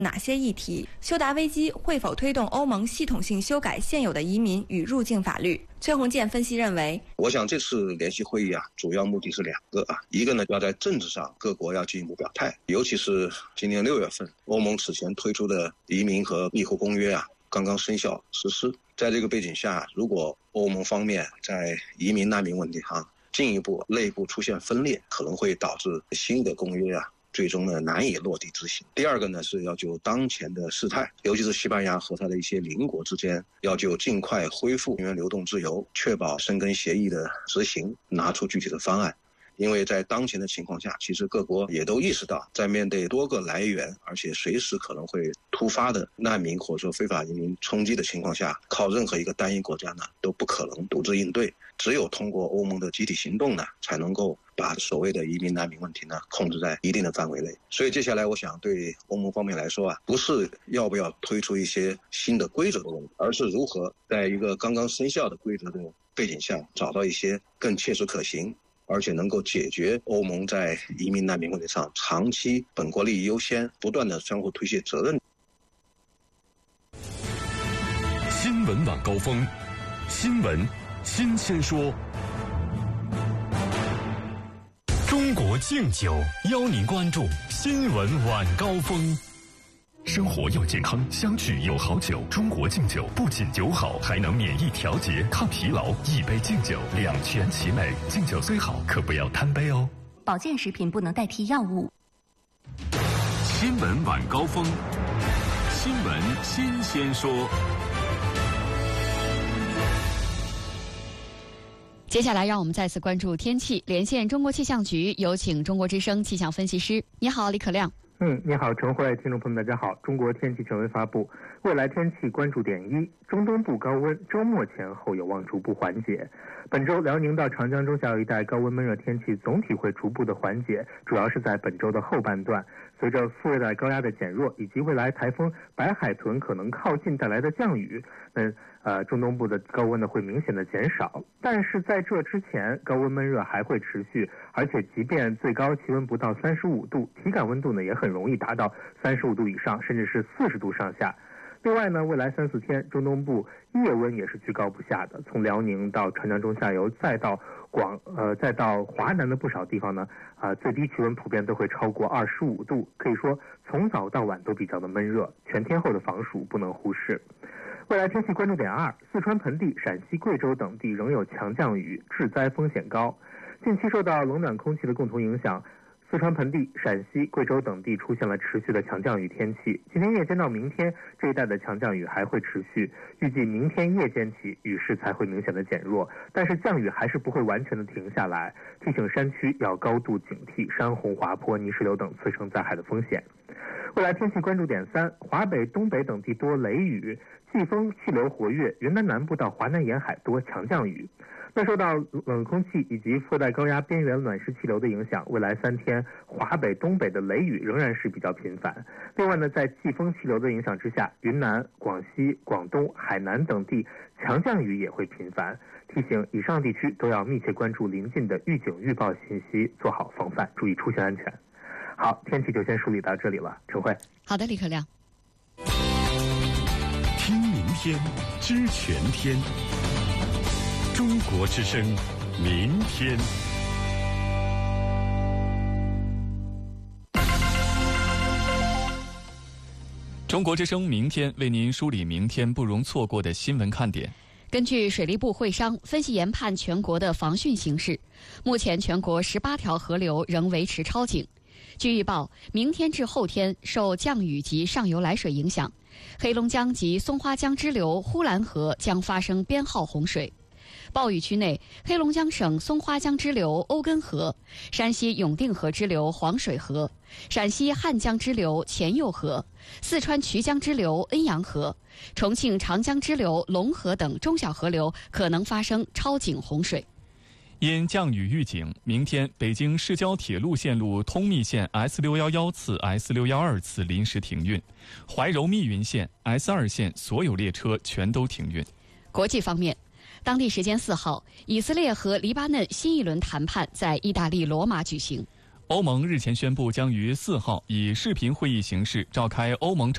哪些议题？休达危机会否推动欧盟系统性修改现有的移民与入境法律？崔宏建分析认为， 我想这次联席会议主要目的是2个一个呢，要在政治上各国要进一步表态，尤其是今年6月份，欧盟此前推出的移民和庇护公约刚刚生效实施。在这个背景下，如果欧盟方面在移民难民问题上进一步内部出现分裂，可能会导致新的公约最终呢难以落地执行。第二个呢，是要就当前的事态，尤其是西班牙和它的一些邻国之间，要就尽快恢复人员流动自由，确保申根协议的执行，拿出具体的方案。因为在当前的情况下，其实各国也都意识到，在面对多个来源而且随时可能会突发的难民或者说非法移民冲击的情况下，靠任何一个单一国家呢都不可能独自应对，只有通过欧盟的集体行动呢，才能够把所谓的移民难民问题呢控制在一定的范围内。所以接下来我想对欧盟方面来说不是要不要推出一些新的规则的问题，而是如何在一个刚刚生效的规则的背景下，找到一些更切实可行而且能够解决欧盟在移民难民问题上长期本国利益优先，不断的相互推卸责任。 新闻晚高峰，新闻新鲜说。中国敬酒邀您关注新闻晚高峰。生活要健康，相聚有好酒。中国敬酒不仅酒好，还能免疫调节、抗疲劳。一杯敬酒，两全其美。敬酒虽好，可不要贪杯哦。 保健食品不能代替药物。 新闻晚高峰，新闻新鲜说。 接下来让我们再次关注天气，连线中国气象局，有请中国之声气象分析师。你好，李可亮。 你好，陈慧，听众朋友们，大家好。中国天气权威发布，未来天气关注点1：中东部高温，周末前后有望逐步缓解。本周辽宁到长江中下游一带高温闷热天气总体会逐步的缓解，主要是在本周的后半段。随着副热带高压的减弱，以及未来台风白海豚可能靠近带来的降雨，中东部的高温呢会明显的减少。但是在这之前，高温闷热还会持续，而且即便最高气温不到35度，体感温度呢也很容易达到35度以上，甚至是40度上下。另外呢，未来3-4天，中东部夜温也是居高不下的，从辽宁到长江中下游，再到华南的不少地方呢，最低气温普遍都会超过25度，可以说从早到晚都比较的闷热，全天候的防暑不能忽视。未来天气关注点2：四川盆地、陕西、贵州等地仍有强降雨，致灾风险高。近期受到冷暖空气的共同影响，四川盆地、陕西、贵州等地出现了持续的强降雨天气。今天夜间到明天，这一带的强降雨还会持续，预计明天夜间起雨势才会明显的减弱，但是降雨还是不会完全的停下来，提醒山区要高度警惕山洪、滑坡、泥石流等次生灾害的风险。未来天气关注点3：华北、东北等地多雷雨，季风气流活跃，云南南部到华南沿海多强降雨。那受到冷空气以及副带高压边缘暖湿气流的影响，未来3天华北、东北的雷雨仍然是比较频繁。另外呢，在季风气流的影响之下，云南、广西、广东、海南等地强降雨也会频繁。提醒以上地区都要密切关注临近的预警预报信息，做好防范，注意出行安全。好，天气就先梳理到这里了，陈慧。 好的，李可亮。 听明天，知全天。中国之声，明天。 中国之声明天为您梳理明天不容错过的新闻看点。 根据水利部会商分析研判全国的防汛形势，目前全国18条河流仍维持超警。据预报，明天至后天受降雨及上游来水影响，黑龙江及松花江支流呼兰河将发生编号洪水。暴雨区内，黑龙江省松花江支流欧根河、山西永定河支流黄水河、陕西汉江支流前右河、四川衢江支流恩阳河、重庆长江支流龙河等中小河流可能发生超警洪水。 因降雨预警，明天北京市郊铁路线路通密线 S611次、S612次临时停运，怀柔密云线 S2线所有列车全都停运。 国际方面，当地时间4号，以色列和黎巴嫩新一轮谈判在意大利罗马举行。 欧盟日前宣布将于4号以视频会议形式召开欧盟